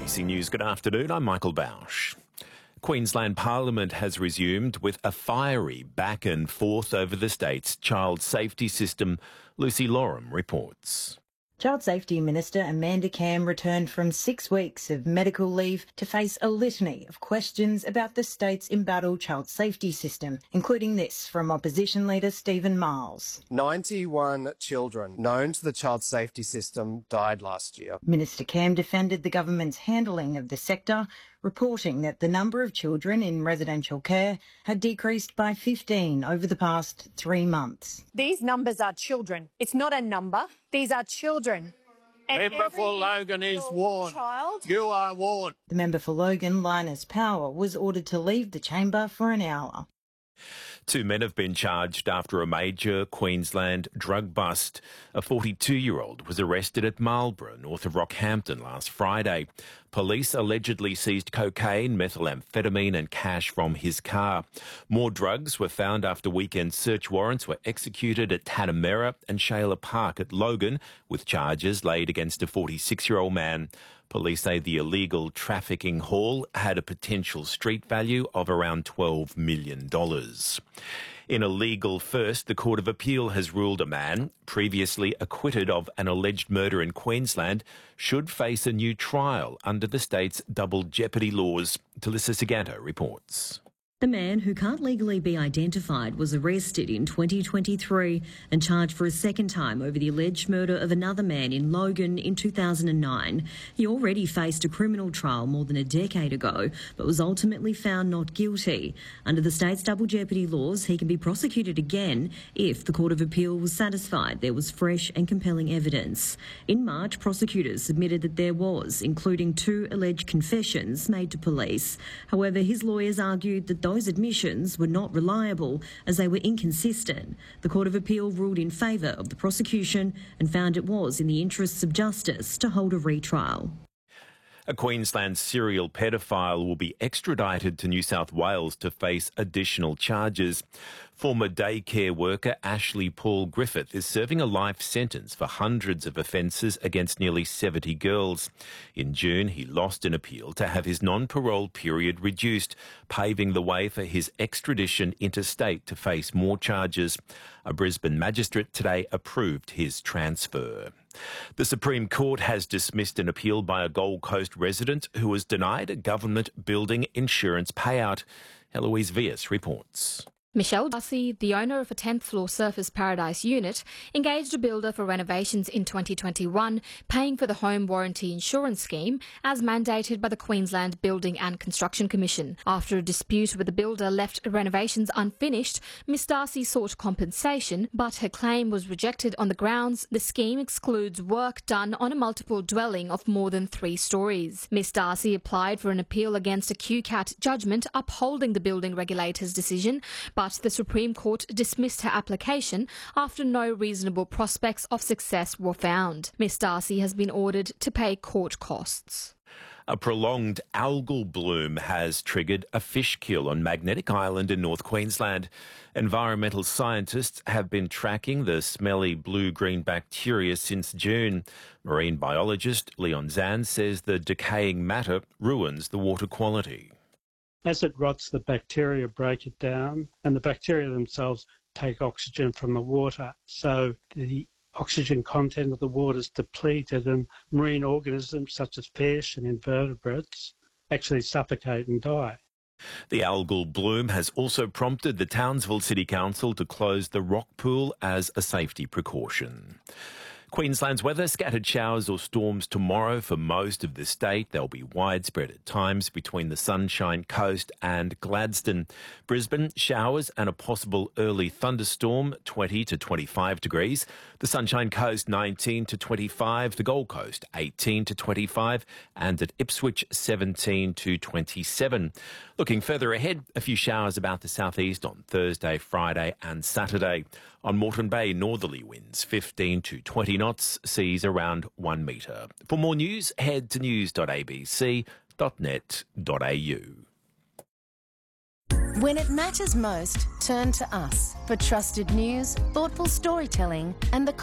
ABC News, good afternoon. I'm Michael Bausch. Queensland Parliament has resumed with a fiery back and forth over the state's child safety system. Lucy Lorem reports. Child Safety Minister Amanda Cam returned from 6 weeks of medical leave to face a litany of questions about the state's embattled child safety system, including this from opposition leader Stephen Miles. 91 children known to the child safety system died last year. Minister Cam defended the government's handling of the sector, reporting that the number of children in residential care had decreased by 15 over the past 3 months. These numbers are children. It's not a number. These are children. And Member for Logan is warned. You are warned. The member for Logan, Linus Power, was ordered to leave the chamber for an hour. 2 men have been charged after a major Queensland drug bust. A 42-year-old was arrested at Marlborough, north of Rockhampton, last Friday. Police allegedly seized cocaine, methamphetamine and cash from his car. More drugs were found after weekend search warrants were executed at Tanamera and Shayla Park at Logan, with charges laid against a 46-year-old man. Police say the illegal trafficking haul had a potential street value of around $12 million. In a legal first, the Court of Appeal has ruled a man previously acquitted of an alleged murder in Queensland should face a new trial under the state's double jeopardy laws. Talissa Saganto reports. The man, who can't legally be identified, was arrested in 2023 and charged for a second time over the alleged murder of another man in Logan in 2009. He already faced a criminal trial more than a decade ago, but was ultimately found not guilty. Under the state's double jeopardy laws, he can be prosecuted again if the Court of Appeal was satisfied there was fresh and compelling evidence. In March, prosecutors submitted that there was, including 2 alleged confessions made to police. However, his lawyers argued that those admissions were not reliable as they were inconsistent. The Court of Appeal ruled in favour of the prosecution and found it was in the interests of justice to hold a retrial. A Queensland serial pedophile will be extradited to New South Wales to face additional charges. Former daycare worker Ashley Paul Griffith is serving a life sentence for hundreds of offences against nearly 70 girls. In June, he lost an appeal to have his non-parole period reduced, paving the way for his extradition interstate to face more charges. A Brisbane magistrate today approved his transfer. The Supreme Court has dismissed an appeal by a Gold Coast resident who was denied a government building insurance payout. Eloise Vias reports. Michelle Darcy, the owner of a 10th floor Surfers Paradise unit, engaged a builder for renovations in 2021, paying for the home warranty insurance scheme as mandated by the Queensland Building and Construction Commission. After a dispute with the builder left renovations unfinished, Miss Darcy sought compensation, but her claim was rejected on the grounds the scheme excludes work done on a multiple dwelling of more than 3 stories. Miss Darcy applied for an appeal against a QCAT judgment upholding the building regulator's decision, but the Supreme Court dismissed her application after no reasonable prospects of success were found. Miss Darcy has been ordered to pay court costs. A prolonged algal bloom has triggered a fish kill on Magnetic Island in North Queensland. Environmental scientists have been tracking the smelly blue-green bacteria since June. Marine biologist Leon Zan says the decaying matter ruins the water quality. As it rots, the bacteria break it down, and the bacteria themselves take oxygen from the water. So the oxygen content of the water is depleted, and marine organisms such as fish and invertebrates actually suffocate and die. The algal bloom has also prompted the Townsville City Council to close the rock pool as a safety precaution. Queensland's weather, scattered showers or storms tomorrow for most of the state. They'll be widespread at times between the Sunshine Coast and Gladstone. Brisbane, showers and a possible early thunderstorm, 20 to 25 degrees. The Sunshine Coast, 19 to 25. The Gold Coast, 18 to 25. And at Ipswich, 17 to 27. Looking further ahead, a few showers about the southeast on Thursday, Friday and Saturday. On Moreton Bay, northerly winds 15 to 20 knots, seas around 1 metre. For more news, head to news.abc.net.au. When it matters most, turn to us for trusted news, thoughtful storytelling and the